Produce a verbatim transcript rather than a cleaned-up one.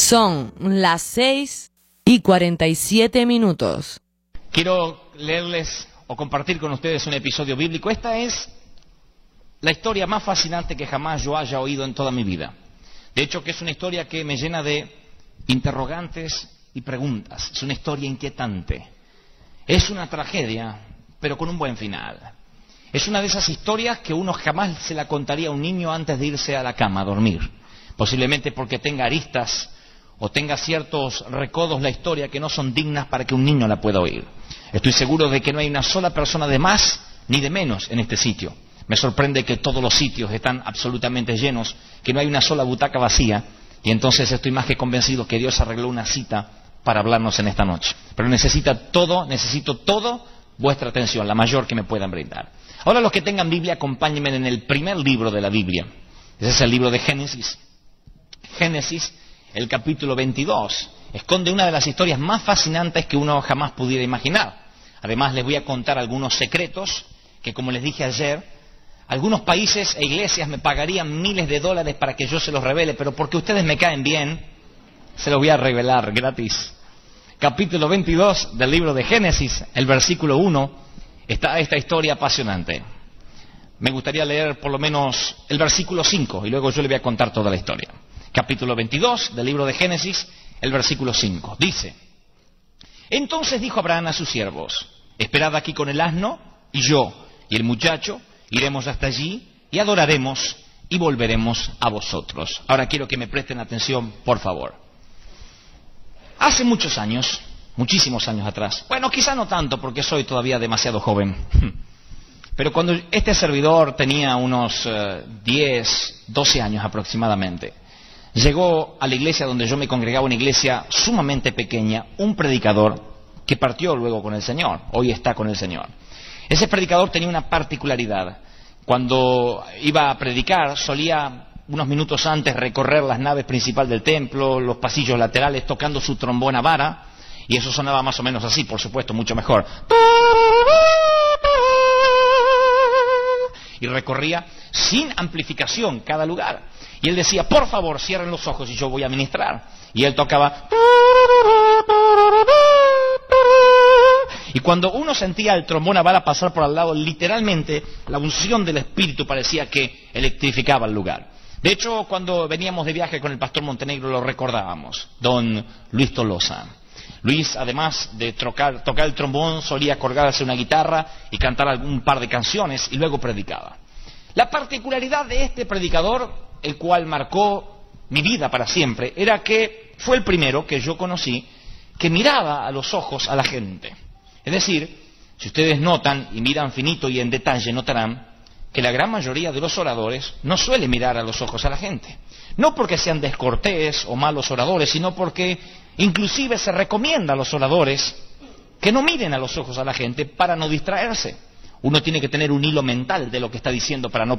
Son las seis y cuarenta y siete minutos. Quiero leerles o compartir con ustedes un episodio bíblico. Esta es la historia más fascinante que jamás yo haya oído en toda mi vida. De hecho, que es una historia que me llena de interrogantes y preguntas. Es una historia inquietante. Es una tragedia, pero con un buen final. Es una de esas historias que uno jamás se la contaría a un niño antes de irse a la cama a dormir. Posiblemente porque tenga aristas o tenga ciertos recodos la historia que no son dignas para que un niño la pueda oír. Estoy seguro de que no hay una sola persona de más ni de menos en este sitio. Me sorprende que todos los sitios están absolutamente llenos, que no hay una sola butaca vacía, y entonces estoy más que convencido que Dios arregló una cita para hablarnos en esta noche. Pero necesita todo, necesito todo vuestra atención, la mayor que me puedan brindar. Ahora, los que tengan Biblia, acompáñenme en el primer libro de la Biblia. Ese es el libro de Génesis. Génesis, el capítulo veintidós, esconde una de las historias más fascinantes que uno jamás pudiera imaginar. Además, les voy a contar algunos secretos que, como les dije ayer, algunos países e iglesias me pagarían miles de dólares para que yo se los revele, pero porque ustedes me caen bien, se los voy a revelar gratis. Capítulo veintidós del libro de Génesis, el versículo uno, está esta historia apasionante. Me gustaría leer por lo menos el versículo cinco y luego yo le voy a contar toda la historia. Capítulo veintidós del libro de Génesis, el versículo cinco. Dice: Entonces dijo Abraham a sus siervos: Esperad aquí con el asno, y yo y el muchacho iremos hasta allí y adoraremos y volveremos a vosotros. Ahora quiero que me presten atención, por favor. Hace muchos años, muchísimos años atrás, bueno, quizá no tanto porque soy todavía demasiado joven, pero cuando este servidor tenía unos uh, diez, doce años aproximadamente, llegó a la iglesia donde yo me congregaba, una iglesia sumamente pequeña, un predicador que partió luego con el Señor, hoy está con el Señor. Ese predicador tenía una particularidad. Cuando iba a predicar, solía unos minutos antes recorrer las naves principales del templo, los pasillos laterales, tocando su trombona vara, y eso sonaba más o menos así, por supuesto, mucho mejor. Y recorría sin amplificación cada lugar. Y él decía: por favor, cierren los ojos y yo voy a ministrar. Y él tocaba. Y cuando uno sentía el trombón a bala pasar por al lado, literalmente la unción del Espíritu parecía que electrificaba el lugar. De hecho, cuando veníamos de viaje con el pastor Montenegro lo recordábamos, don Luis Tolosa. Luis, además de tocar, tocar el trombón, solía colgarse una guitarra y cantar algún par de canciones y luego predicaba. La particularidad de este predicador, el cual marcó mi vida para siempre, era que fue el primero que yo conocí que miraba a los ojos a la gente. Es decir, si ustedes notan y miran finito y en detalle, notarán que la gran mayoría de los oradores no suele mirar a los ojos a la gente. No porque sean descortés o malos oradores, sino porque inclusive se recomienda a los oradores que no miren a los ojos a la gente para no distraerse. Uno tiene que tener un hilo mental de lo que está diciendo para no